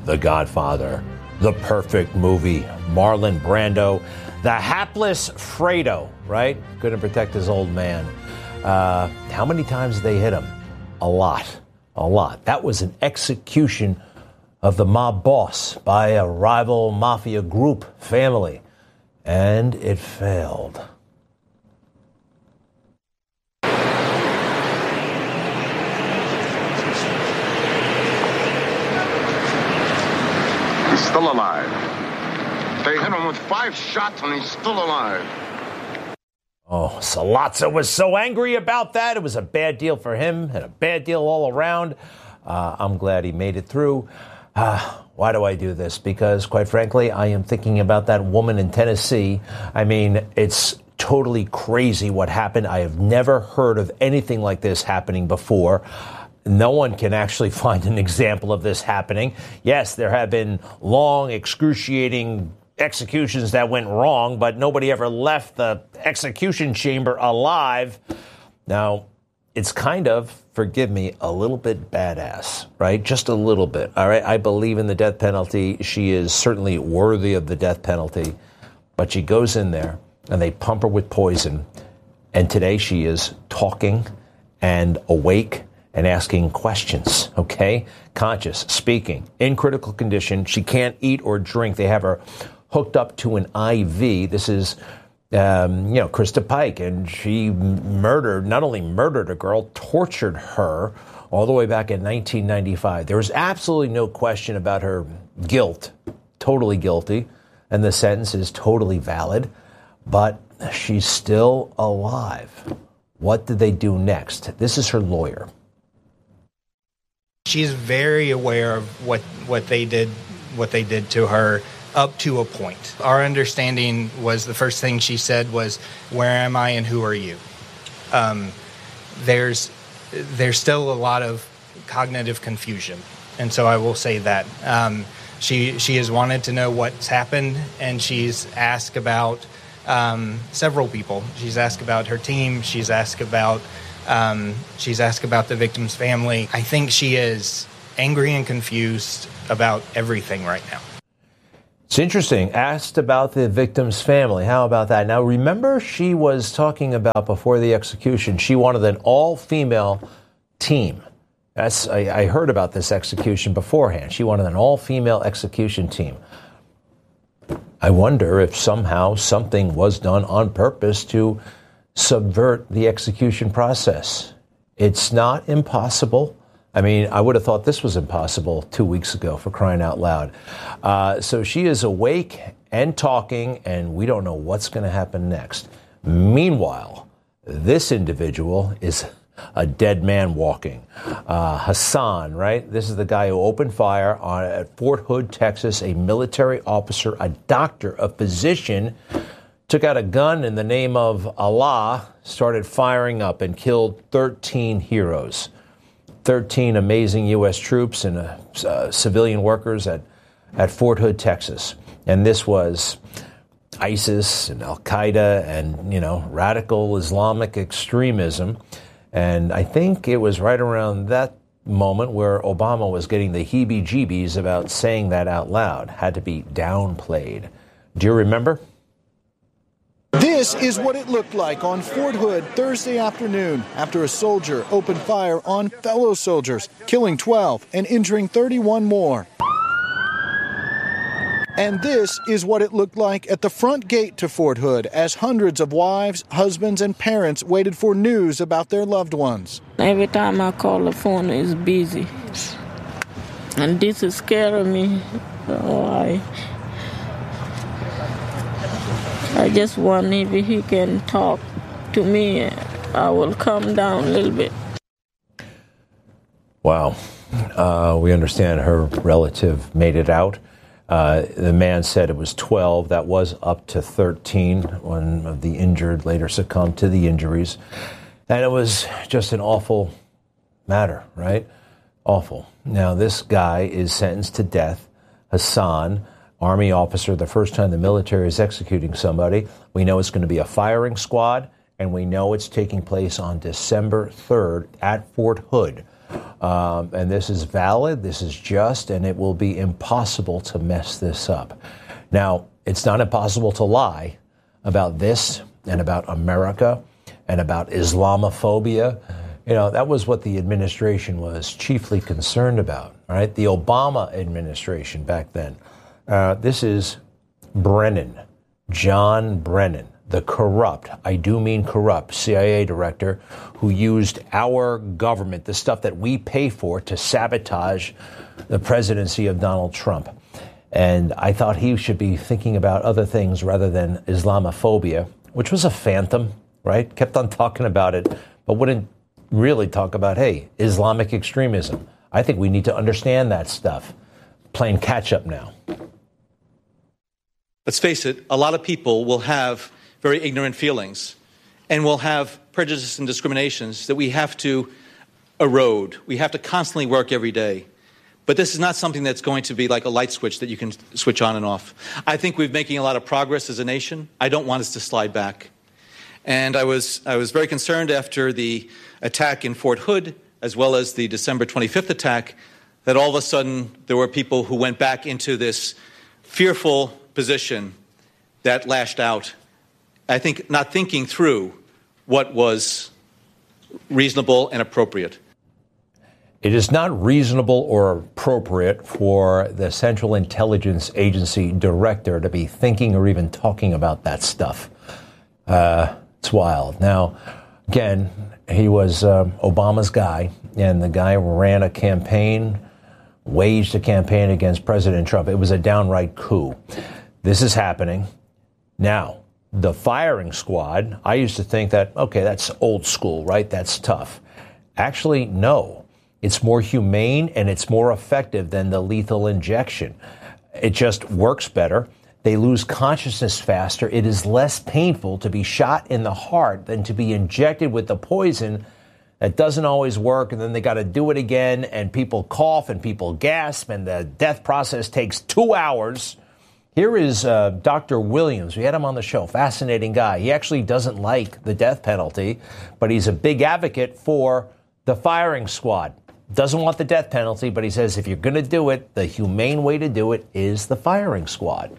The Godfather, The Perfect Movie, Marlon Brando, the hapless Fredo, right? Couldn't protect his old man. How many times did they hit him? A lot. That was an execution of the mob boss by a rival mafia group family. And it failed. He's still alive. They hit him with 5 shots and he's still alive. Oh, Sollozzo was so angry about that. It was a bad deal for him and a bad deal all around. I'm glad he made it through. Why do I do this? Because, quite frankly, I am thinking about that woman in Tennessee. I mean, it's totally crazy what happened. I have never heard of anything like this happening before. No one can actually find an example of this happening. Yes, there have been long, excruciating executions that went wrong, but nobody ever left the execution chamber alive. Now, it's kind of, forgive me, a little bit badass, right? Just a little bit, all right? I believe in the death penalty. She is certainly worthy of the death penalty, but she goes in there and they pump her with poison. And today she is talking and awake and asking questions, okay? Conscious, speaking, in critical condition. She can't eat or drink. They have her hooked up to an IV. This is, Krista Pike, and she not only murdered a girl, tortured her all the way back in 1995. There was absolutely no question about her guilt, totally guilty, and the sentence is totally valid, but she's still alive. What did they do next? This is her lawyer. She's very aware of what they did to her up to a point. Our understanding was the first thing she said was, "Where am I and who are you?" There's still a lot of cognitive confusion, and so I will say that she has wanted to know what's happened, and she's asked about several people. She's asked about her team. She's asked about the victim's family. I think she is angry and confused about everything right now. It's interesting. Asked about the victim's family. How about that? Now, remember, she was talking about before the execution, she wanted an all-female team. I heard about this execution beforehand. She wanted an all-female execution team. I wonder if somehow something was done on purpose to subvert the execution process. It's not impossible. I mean, I would have thought this was impossible 2 weeks ago, for crying out loud. So she is awake and talking, and we don't know what's going to happen next. Meanwhile, this individual is a dead man walking. Hassan, right? This is the guy who opened fire at Fort Hood, Texas, a military officer, a doctor, a physician, took out a gun in the name of Allah, started firing up and killed 13 heroes. 13 amazing U.S. troops and civilian workers at Fort Hood, Texas. And this was ISIS and Al-Qaeda and, radical Islamic extremism. And I think it was right around that moment where Obama was getting the heebie-jeebies about saying that out loud. Had to be downplayed. Do you remember? This is what it looked like on Fort Hood Thursday afternoon after a soldier opened fire on fellow soldiers, killing 12 and injuring 31 more. And this is what it looked like at the front gate to Fort Hood as hundreds of wives, husbands, and parents waited for news about their loved ones. Every time I call, the phone is busy. And this is scaring me. I just want, if he can talk to me, I will calm down a little bit. Wow. We understand her relative made it out. The man said it was 12. That was up to 13. One of the injured later succumbed to the injuries. And it was just an awful matter, right? Awful. Now, this guy is sentenced to death. Hassan, Army officer, the first time the military is executing somebody. We know it's going to be a firing squad, and we know it's taking place on December 3rd at Fort Hood. And this is valid, this is just, and it will be impossible to mess this up. Now, it's not impossible to lie about this and about America and about Islamophobia. You know, that was what the administration was chiefly concerned about, right? The Obama administration back then. This is Brennan, John Brennan, the corrupt, I do mean corrupt, CIA director who used our government, the stuff that we pay for, to sabotage the presidency of Donald Trump. And I thought he should be thinking about other things rather than Islamophobia, which was a phantom, right? Kept on talking about it, but wouldn't really talk about, hey, Islamic extremism. I think we need to understand that stuff. Playing catch up now. Let's face it, a lot of people will have very ignorant feelings and will have prejudice and discriminations that we have to erode. We have to constantly work every day. But this is not something that's going to be like a light switch that you can switch on and off. I think we're making a lot of progress as a nation. I don't want us to slide back. And I was very concerned after the attack in Fort Hood, as well as the December 25th attack, that all of a sudden there were people who went back into this fearful position that lashed out. I think not thinking through what was reasonable and appropriate. It is not reasonable or appropriate for the Central Intelligence Agency director to be thinking or even talking about that stuff. It's wild. Now, again, he was Obama's guy, and the guy ran a campaign, waged a campaign against President Trump. It was a downright coup. This is happening. Now, the firing squad, I used to think that, okay, that's old school, right? That's tough. Actually, no. It's more humane and it's more effective than the lethal injection. It just works better. They lose consciousness faster. It is less painful to be shot in the heart than to be injected with the poison that doesn't always work. And then they got to do it again. And people cough and people gasp and the death process takes 2 hours. Here is Dr. Williams. We had him on the show. Fascinating guy. He actually doesn't like the death penalty, but he's a big advocate for the firing squad. Doesn't want the death penalty, but he says if you're going to do it, the humane way to do it is the firing squad.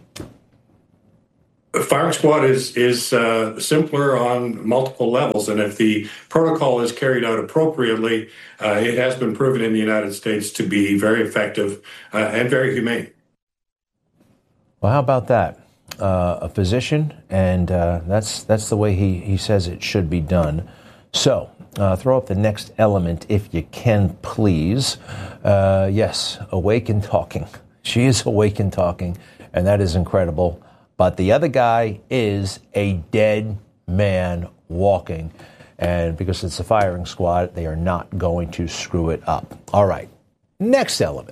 The firing squad is simpler on multiple levels, and if the protocol is carried out appropriately, it has been proven in the United States to be very effective and very humane. Well, how about that? A physician, and that's the way he says it should be done. So, throw up the next element if you can, please. Yes, awake and talking. She is awake and talking, and that is incredible. But the other guy is a dead man walking. And because it's a firing squad, they are not going to screw it up. All right, next element.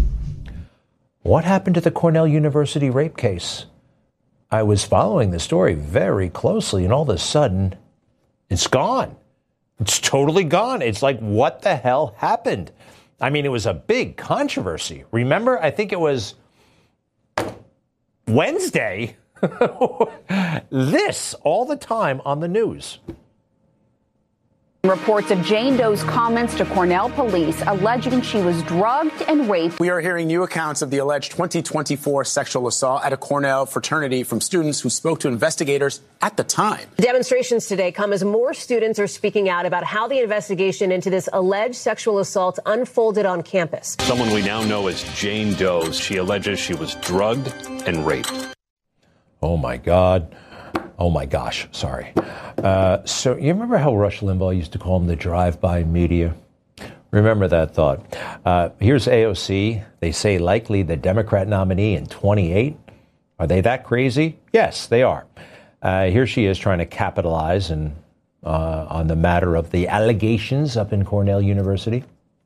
What happened to the Cornell University rape case? I was following the story very closely, and all of a sudden, it's gone. It's totally gone. It's like, what the hell happened? I mean, it was a big controversy. Remember, I think it was Wednesday. This all the time on the news. Reports of Jane Doe's comments to Cornell police alleging she was drugged and raped. We are hearing new accounts of the alleged 2024 sexual assault at a Cornell fraternity from students who spoke to investigators at the time. Demonstrations today come as more students are speaking out about how the investigation into this alleged sexual assault unfolded on campus. Someone we now know as Jane Doe. She alleges she was drugged and raped. Oh, my God. Oh, my gosh. Sorry. So you remember how Rush Limbaugh used to call them the drive-by media? Remember that thought. Here's AOC. They say likely the Democrat nominee in 28. Are they that crazy? Yes, they are. Here she is trying to capitalize on the matter of the allegations up in Cornell University.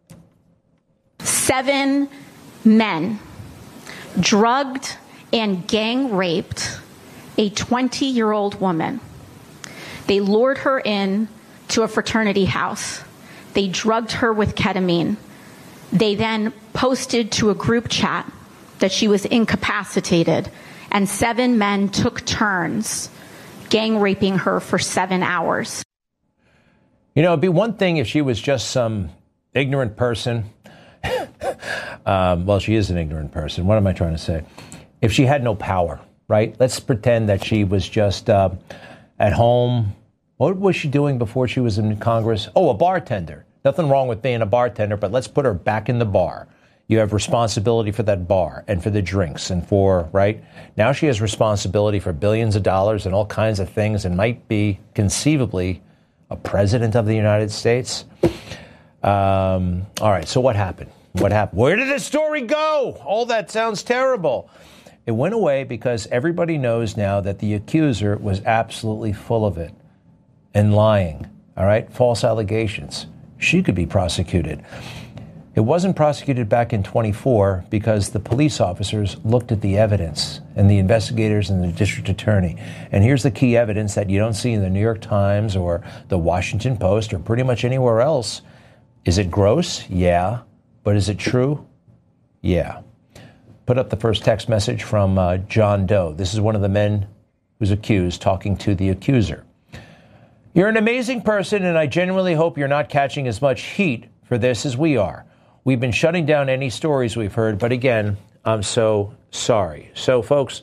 7 men drugged and gang raped a 20-year-old woman. They lured her in to a fraternity house. They drugged her with ketamine. They then posted to a group chat that she was incapacitated, and 7 men took turns gang raping her for 7 hours. You know, it'd be one thing if she was just some ignorant person. Well, she is an ignorant person. What am I trying to say? If she had no power, right? Let's pretend that she was just at home. What was she doing before she was in Congress? Oh, a bartender. Nothing wrong with being a bartender, but let's put her back in the bar. You have responsibility for that bar and for the drinks and for, right? Now she has responsibility for billions of dollars and all kinds of things and might be conceivably a president of the United States. All right, so what happened? What happened? Where did the story go? All that sounds terrible. It went away because everybody knows now that the accuser was absolutely full of it and lying, all right? False allegations. She could be prosecuted. It wasn't prosecuted back in 24 because the police officers looked at the evidence and the investigators and the district attorney. And here's the key evidence that you don't see in the New York Times or the Washington Post or pretty much anywhere else. Is it gross? Yeah. But is it true? Yeah. Put up the first text message from John Doe. This is one of the men who's accused talking to the accuser. You're an amazing person, and I genuinely hope you're not catching as much heat for this as we are. We've been shutting down any stories we've heard, but again, I'm so sorry. So, folks,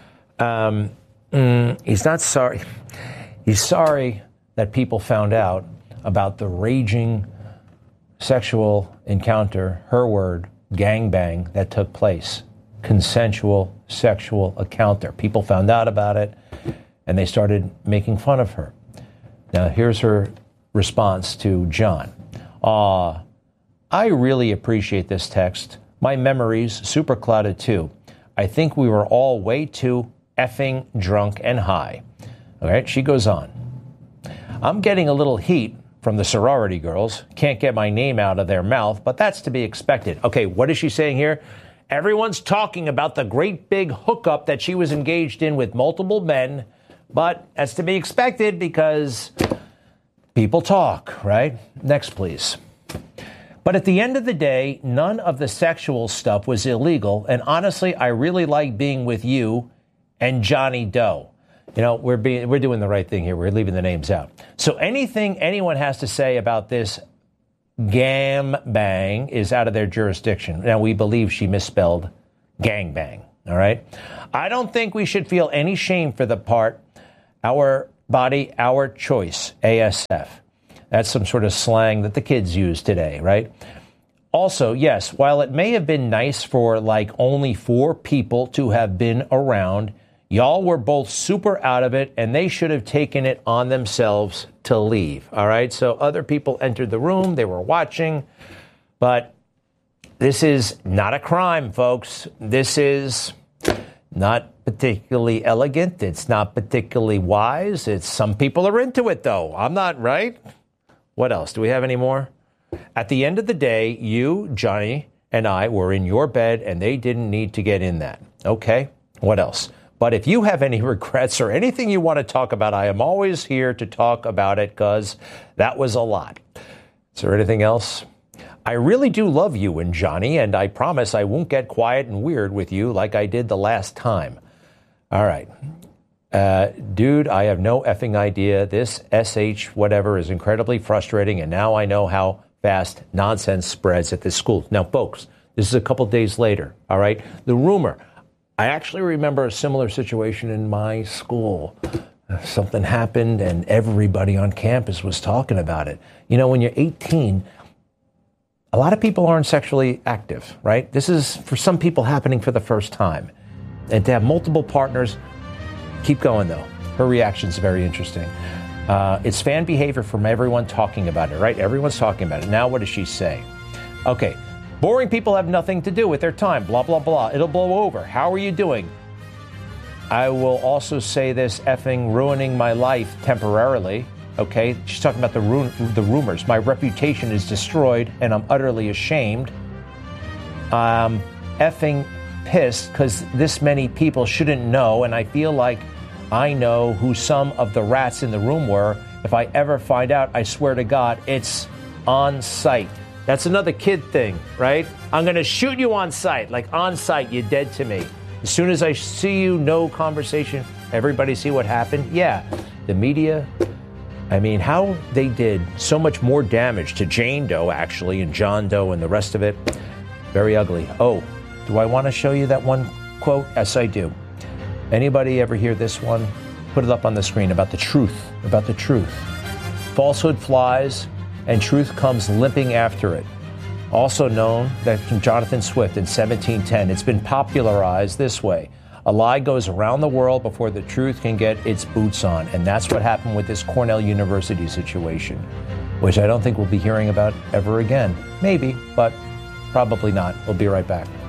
he's not sorry. He's sorry that people found out about the raging sexual encounter, her word, gangbang, that took place. Consensual sexual encounter. People found out about it, and they started making fun of her. Now, here's her response to John. I really appreciate this text. My memory's super clouded too. I think we were all way too effing drunk and high. All right, she goes on. I'm getting a little heat from the sorority girls. Can't get my name out of their mouth, but that's to be expected. Okay, what is she saying here? Everyone's talking about the great big hookup that she was engaged in with multiple men, but that's to be expected because people talk, right? Next, please. But at the end of the day, none of the sexual stuff was illegal. And honestly, I really like being with you and Johnny Doe. You know, we're doing the right thing here. We're leaving the names out. So anything anyone has to say about this gangbang is out of their jurisdiction. Now, we believe she misspelled gangbang. All right. I don't think we should feel any shame for the part, our body, our choice, ASF. That's some sort of slang that the kids use today, right? Also, yes, while it may have been nice for like only 4 people to have been around, y'all were both super out of it, and they should have taken it on themselves to leave, all right? So other people entered the room, they were watching, but this is not a crime, folks. This is not particularly elegant. It's not particularly wise. Some people are into it, though. I'm not, right? What else? Do we have any more? At the end of the day, you, Johnny, and I were in your bed, and they didn't need to get in that. Okay? What else? But if you have any regrets or anything you want to talk about, I am always here to talk about it because that was a lot. Is there anything else? I really do love you and Johnny, and I promise I won't get quiet and weird with you like I did the last time. All right. Dude, I have no effing idea. This SH whatever is incredibly frustrating, and now I know how fast nonsense spreads at this school. Now, folks, this is a couple days later, all right? The rumor. I actually remember a similar situation in my school. Something happened, and everybody on campus was talking about it. You know, when you're 18, a lot of people aren't sexually active, right? This is, for some people, happening for the first time. And to have multiple partners, keep going, though. Her reaction's very interesting. It's fan behavior from everyone talking about it, right? Everyone's talking about it. Now, what does she say? Okay, boring people have nothing to do with their time, blah, blah, blah. It'll blow over. How are you doing? I will also say this effing ruining my life temporarily. Okay, she's talking about the rumors. My reputation is destroyed, and I'm utterly ashamed. I'm effing pissed because this many people shouldn't know, and I feel like I know who some of the rats in the room were. If I ever find out, I swear to God, it's on sight. That's another kid thing, right? I'm going to shoot you on sight. Like on sight, you're dead to me. As soon as I see you, no conversation. Everybody see what happened? Yeah, the media I mean, how they did so much more damage to Jane Doe, actually, and John Doe and the rest of it. Very ugly. Oh, do I want to show you that one quote? Yes, I do. Anybody ever hear this one? Put it up on the screen about the truth, about the truth. Falsehood flies and truth comes limping after it. Also known that from Jonathan Swift in 1710. It's been popularized this way. A lie goes around the world before the truth can get its boots on. And that's what happened with this Cornell University situation, which I don't think we'll be hearing about ever again. Maybe, but probably not. We'll be right back.